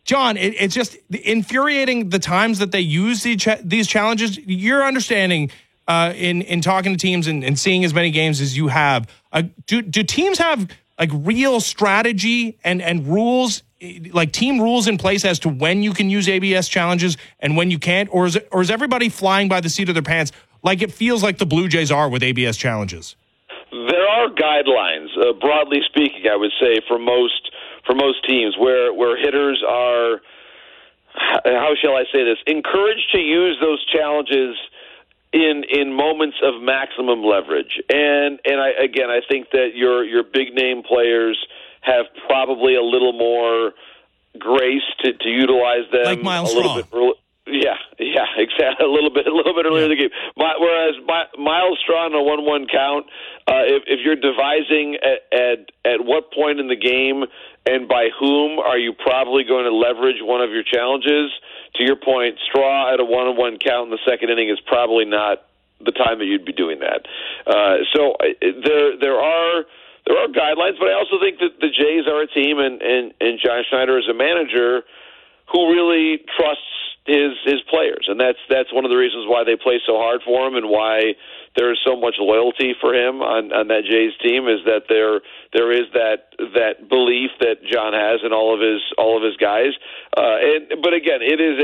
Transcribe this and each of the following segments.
John, it's just infuriating the times that they use these challenges. You're understanding in talking to teams and seeing as many games as you have. Do teams have like real strategy and rules, like team rules in place as to when you can use ABS challenges and when you can't? Or is everybody flying by the seat of their pants like it feels like the Blue Jays are with ABS challenges? There are guidelines, broadly speaking, I would say, for most teams where hitters are, how shall I say this, encouraged to use those challenges in moments of maximum leverage. And I think that your big name players have probably a little more grace to utilize them, like Miles a little Straw. bit early. Yeah, exactly. A little bit earlier in the game. Whereas Miles Straw on a 1-1 count, if you're devising at what point in the game and by whom are you probably going to leverage one of your challenges, to your point, Straw at a 1-1 count in the second inning is probably not the time that you'd be doing that. So there are guidelines, but I also think that the Jays are a team and John Schneider is a manager who really trusts his players, and that's one of the reasons why they play so hard for him and why there is so much loyalty for him on that Jays team, is that there is that belief that John has in all of his guys. But again,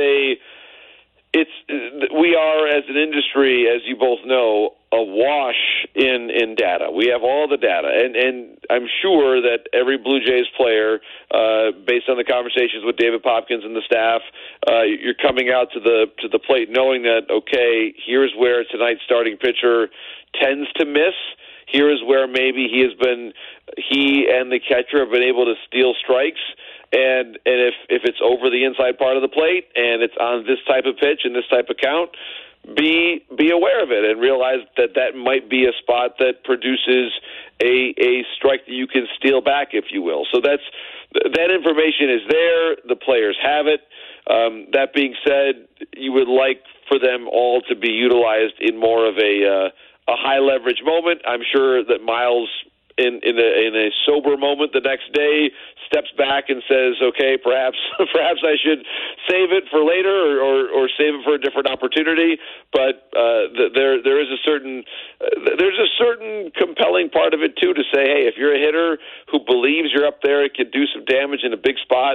we are, as an industry, as you both know, awash in data. We have all the data, and I'm sure that every Blue Jays player, based on the conversations with David Popkins and the staff, you're coming out to the plate knowing that, okay, here's where tonight's starting pitcher tends to miss. Here is where maybe he and the catcher have been able to steal strikes. And if it's over the inside part of the plate and it's on this type of pitch and this type of count, be aware of it and realize that might be a spot that produces a strike that you can steal back, if you will. So that information is there. The players have it. That being said, you would like for them all to be utilized in more of a high leverage moment. I'm sure that Miles, in a sober moment the next day, steps back and says, okay, perhaps I should save it for later or save it for a different opportunity. But there's a certain compelling part of it too, to say, hey, if you're a hitter who believes you're up there, it could do some damage in a big spot,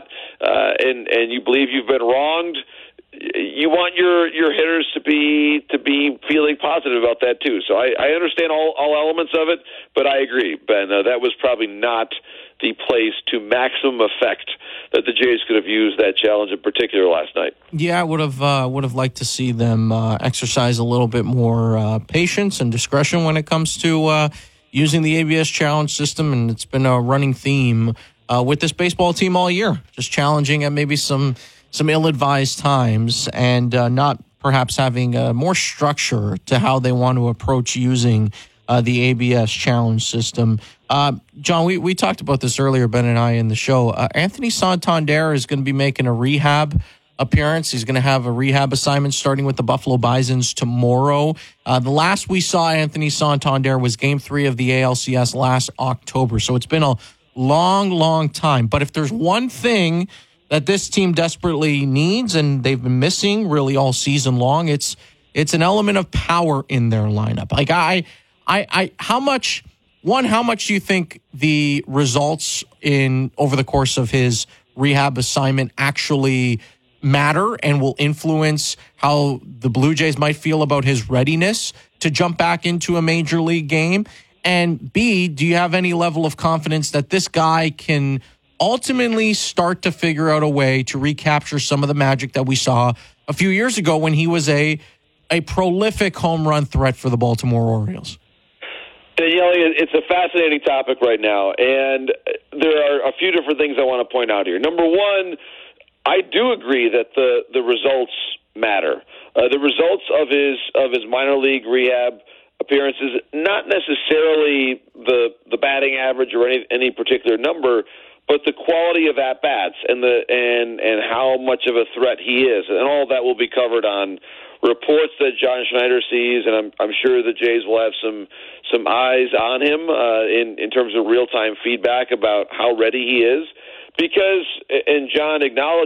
and you believe you've been wronged, you want your hitters to be feeling positive about that too. So I understand all elements of it, but I agree, Ben, that was probably not the place to maximum effect that the Jays could have used that challenge in particular last night. Yeah, I would have liked to see them exercise a little bit more patience and discretion when it comes to using the ABS challenge system, and it's been a running theme with this baseball team all year, just challenging at maybe some ill-advised times and not perhaps having more structure to how they want to approach using the ABS challenge system. John, we talked about this earlier, Ben and I, in the show. Anthony Santander is going to be making a rehab appearance. He's going to have a rehab assignment starting with the Buffalo Bisons tomorrow. The last we saw Anthony Santander was Game 3 of the ALCS last October, so it's been a long, long time. But if there's one thing that this team desperately needs, and they've been missing really all season long, it's an element of power in their lineup. Like how much do you think the results over the course of his rehab assignment actually matter and will influence how the Blue Jays might feel about his readiness to jump back into a major league game? And B, do you have any level of confidence that this guy can ultimately start to figure out a way to recapture some of the magic that we saw a few years ago when he was a prolific home run threat for the Baltimore Orioles? Danielle, it's a fascinating topic right now, and there are a few different things I want to point out here. Number one, I do agree that the results matter. The results of his minor league rehab appearances, not necessarily the batting average or any particular number, but the quality of at bats and how much of a threat he is, and all that will be covered on reports that John Schneider sees, and I'm sure the Jays will have some eyes on him in terms of real time feedback about how ready he is. Because, and John acknowledged